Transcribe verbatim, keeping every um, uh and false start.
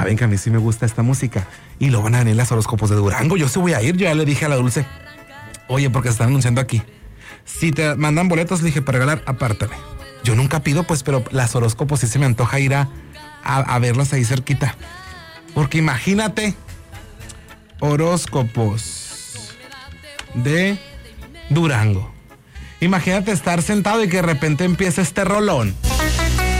saben que a mí sí me gusta esta música. Y luego van a venir las horóscopos de Durango. Yo sí voy a ir. Yo ya le dije a la Dulce, oye, porque se están anunciando aquí. Si te mandan boletos, le dije, para regalar, apártame. Yo nunca pido, pues, pero las horóscopos sí se me antoja ir a, a, a verlas ahí cerquita. Porque imagínate, horóscopos de Durango. Imagínate estar sentado y que de repente empiece este rolón.